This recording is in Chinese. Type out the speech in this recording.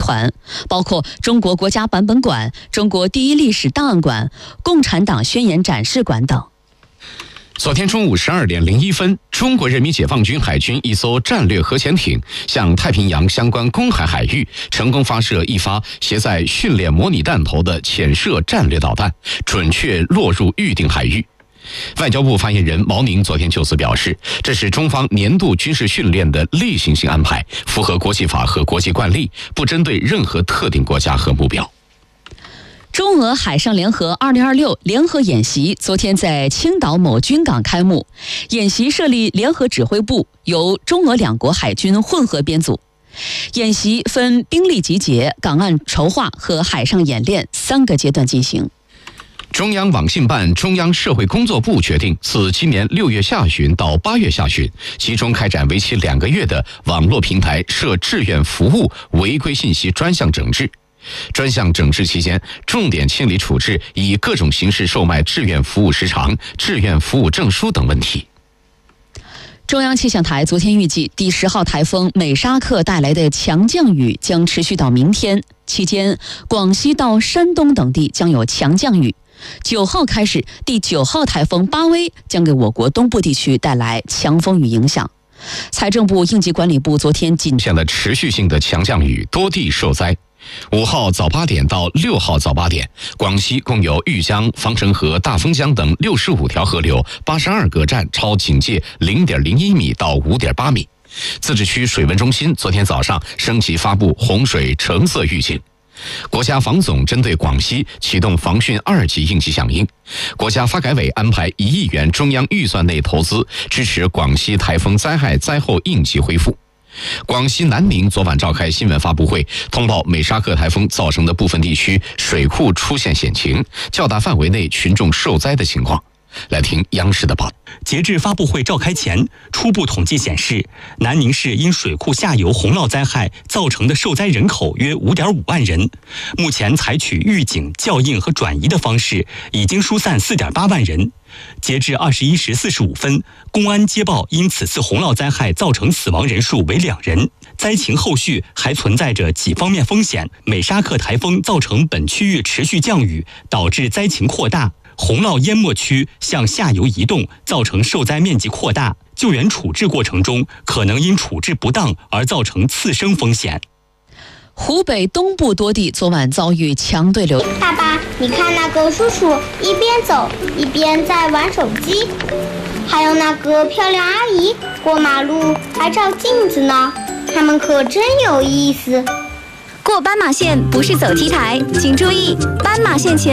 团，包括中国国家版本馆、中国第一历史档案馆、共产党宣言展示馆等。 昨天中午12点01分，中国人民解放军海军一艘战略核潜艇向太平洋相关公海海域成功发射一发携载训练模拟弹头的潜射战略导弹，准确落入预定海域。外交部发言人毛宁昨天就此表示，这是中方年度军事训练的例行性安排，符合国际法和国际惯例，不针对任何特定国家和目标。 中俄海上联合2026联合演习昨天在青岛某军港开幕，演习设立联合指挥部，由中俄两国海军混合编组。演习分兵力集结、港岸筹划和海上演练3个阶段进行。 中央网信办、中央社会工作部决定，自今年6月下旬到8月下旬，集中开展为期2个月的网络平台涉志愿服务违规信息专项整治。专项整治期间，重点清理处置以各种形式售卖志愿服务时长、志愿服务证书等问题。 中央气象台昨天预计，第10号台风美沙克带来的强降雨将持续到明天，期间广西到山东等地将有强降雨。9号开始，第9号台风巴威将给我国东部地区带来强风雨影响。财政部应急管理部昨天出现了持续性的强降雨，多地受灾。5号早8点到6号早8点，广西共有玉江、防城河、大丰江等65条河流、82个站超警戒 0.01 米到 5.8 米。自治区水文中心昨天早上升级发布洪水橙色预警。国家防总针对广西启动防汛2级应急响应，国家发改委安排1亿元中央预算内投资，支持广西台风灾害灾后应急恢复。广西南宁昨晚召开新闻发布会，通报美沙克台风造成的部分地区水库出现险情，较大范围内群众受灾的情况。来听央视的报道。 截至发布会召开前，初步统计显示，南宁市因水库下游洪涝灾害造成的受灾人口约5.5万人。目前采取预警、校应和转移的方式，已经疏散4.8万人。截至21时45分，公安接报因此次洪涝灾害造成死亡人数为2人，灾情后续还存在着几方面风险。美沙克台风造成本区域持续降雨，导致灾情扩大。洪涝淹没区向下游移动，造成受灾面积扩大，救援处置过程中可能因处置不当而造成次生风险。 湖北东部多地昨晚遭遇强对流。 爸爸，你看那个叔叔一边走一边在玩手机，还有那个漂亮阿姨过马路还照镜子呢，他们可真有意思。 过斑马线不是走 T 台，请注意，斑马线前